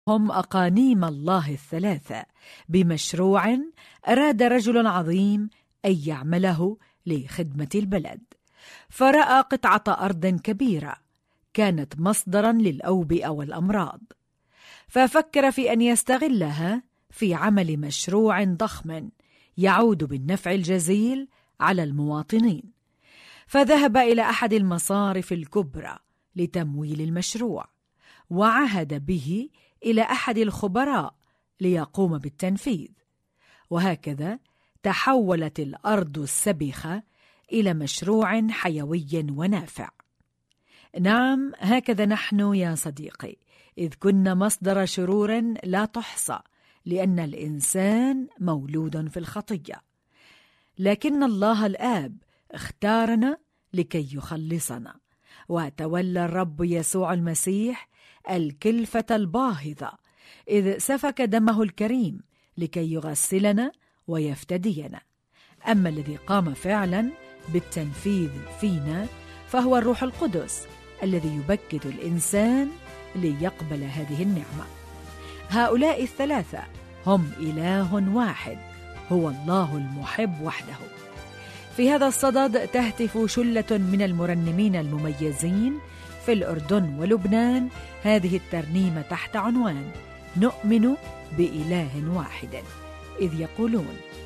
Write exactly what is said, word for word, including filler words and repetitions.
هم أقانيم الله الثلاثة بمشروع أراد رجل عظيم أن يعمله لخدمة البلد، فرأى قطعة أرض كبيرة كانت مصدراً للأوبئة والأمراض، ففكر في أن يستغلها في عمل مشروع ضخم يعود بالنفع الجزيل على المواطنين. فذهب إلى أحد المصارف الكبرى لتمويل المشروع، وعهد به إلى أحد الخبراء ليقوم بالتنفيذ، وهكذا تحولت الأرض السبخة إلى مشروع حيوي ونافع. نعم، هكذا نحن يا صديقي، إذ كنا مصدر شرور لا تحصى، لأن الإنسان مولود في الخطية، لكن الله الآب اختارنا لكي يخلصنا، وتولى الرب يسوع المسيح الكلفة الباهظة، إذ سفك دمه الكريم لكي يغسلنا ويفتدينا. أما الذي قام فعلا بالتنفيذ فينا فهو الروح القدس الذي يبكت الإنسان ليقبل هذه النعمة. هؤلاء الثلاثة هم إله واحد، هو الله المحب وحده. في هذا الصدد تهتف شلة من المرنمين المميزين في الأردن ولبنان هذه الترنيمة تحت عنوان نؤمن بإله واحد، إذ يقولون: